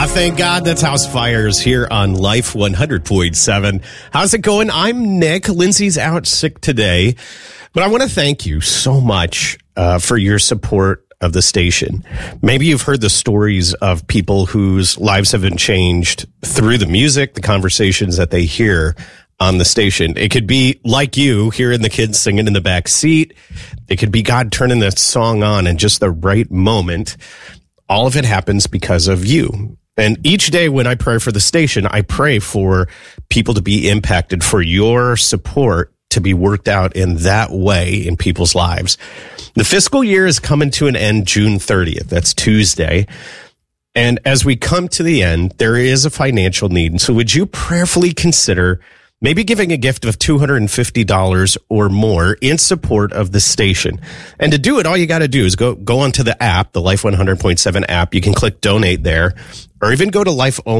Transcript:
Thank God that's House Fires here on Life 100.7. How's it going? I'm Nick. Lindsay's out sick today, but I want to thank you so much for your support of the station. Maybe you've heard the stories of people whose lives have been changed through the music, the conversations that they hear on the station. It could be like you hearing the kids singing in the back seat. It could be God turning that song on in just the right moment. All of it happens because of you. And each day when I pray for the station, I pray for people to be impacted, for your support to be worked out in that way in people's lives. The fiscal year is coming to an end June 30th. That's Tuesday. And as we come to the end, there is a financial need. And so would you prayerfully consider maybe giving a gift of $250 or more in support of the station? And to do it, all you got to do is go onto the app, the Life 100.7 app. You can click donate there, or even go to Life